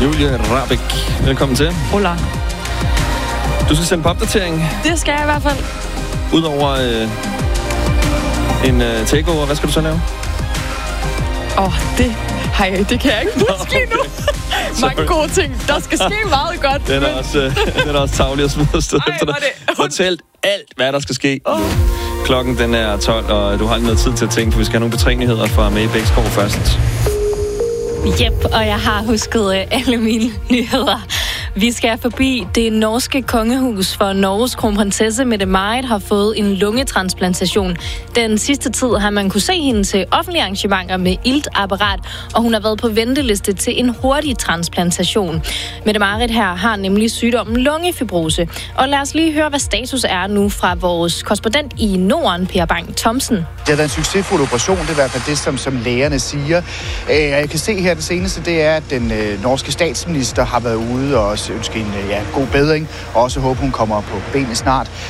Julie Rahbek, velkommen til. Hola. Du skal sende på opdatering. Det skal jeg i hvert fald. Udover en takeover, hvad skal du så lave? Det kan jeg ikke huske lige nu. Mange gode ting. Der skal ske meget godt. Den er også tavlig at smide afsted efter dig. Fortæl alt, hvad der skal ske. Klokken den er 12, og du har ikke noget tid til at tænke, for vi skal have nogle betrængnyheder fra Maie Bæksgaard først. Jep, og jeg har husket alle mine nyheder. Vi skal forbi det norske kongehus, for Norges kronprinsesse Mette-Marit har fået en lungetransplantation. Den sidste tid har man kunne se hende til offentlige arrangementer med iltapparat, og hun har været på venteliste til en hurtig transplantation. Mette-Marit her har nemlig sygdommen lungefibrose. Og lad os lige høre, hvad status er nu fra vores korrespondent i Norden, Per Bang Thomsen. Det har været en succesfuld operation, det er i hvert fald det, som lægerne siger. Jeg kan se her, det seneste, det er, at den norske statsminister har været ude og ønske en god bedring, og også håber, hun kommer på benene snart.